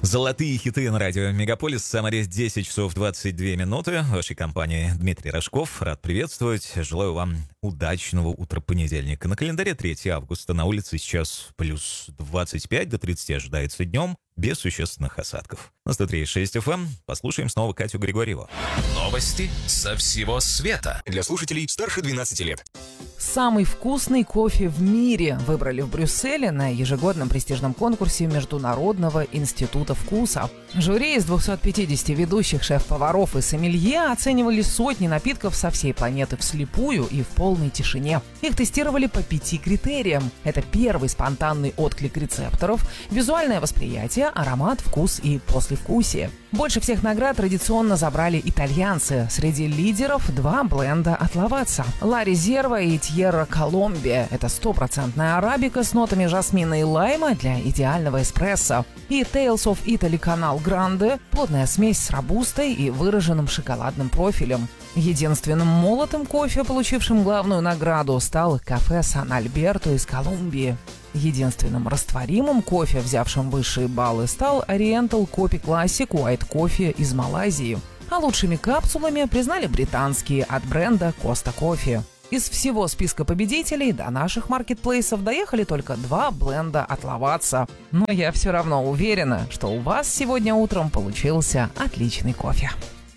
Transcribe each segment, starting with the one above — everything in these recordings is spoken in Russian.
Золотые хиты на радио Мегаполис. Самаре 10 часов 22 минуты. В вашей компании Дмитрий Рожков. Рад приветствовать. Желаю вам удачного утра понедельника. На календаре 3 августа. На улице сейчас плюс 25 до 30 ожидается днем. Без существенных осадков. На 103.6 FM послушаем снова Катю Григорьеву. Новости со всего света. Для слушателей старше 12 лет. Самый вкусный кофе в мире выбрали в Брюсселе на ежегодном престижном конкурсе Международного института вкуса. Жюри из 250 ведущих шеф-поваров и сомелье оценивали сотни напитков со всей планеты вслепую и в полной тишине. Их тестировали по 5 критериям. Это первый спонтанный отклик рецепторов, визуальное восприятие, аромат, вкус и послевкусие. Больше всех наград традиционно забрали итальянцы. Среди лидеров 2 бленда от Лаваца. Ла Резерва и Тьерра Коломбия. Это 100% арабика с нотами жасмина и лайма для идеального эспрессо. И Tales of Italy Canal Grande – плотная смесь с робустой и выраженным шоколадным профилем. Единственным молотым кофе, получившим главную награду, стал кафе Сан-Альберто из Колумбии. Единственным растворимым кофе, взявшим высшие баллы, стал Oriental Coffee Classic White Coffee из Малайзии. А лучшими капсулами признали британские от бренда Costa Coffee. Из всего списка победителей до наших маркетплейсов доехали только 2 бленда от Лаваца. Но я все равно уверена, что у вас сегодня утром получился отличный кофе.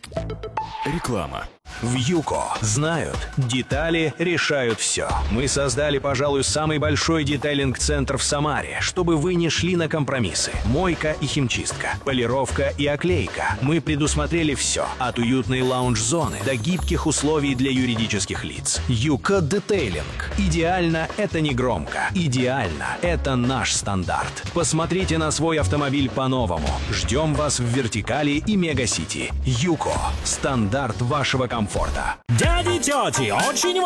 Реклама. В ЮКО знают, детали решают все. Мы создали, пожалуй, самый большой детейлинг-центр в Самаре, чтобы вы не шли на компромиссы. Мойка и химчистка, полировка и оклейка. Мы предусмотрели все, от уютной лаунж-зоны до гибких условий для юридических лиц. ЮКО Детейлинг. Идеально — это не громко. Идеально — это наш стандарт. Посмотрите на свой автомобиль по-новому. Ждем вас в Вертикали и Мегасити. ЮКО. Стандарт вашего комфорта. Дяди, тети, очень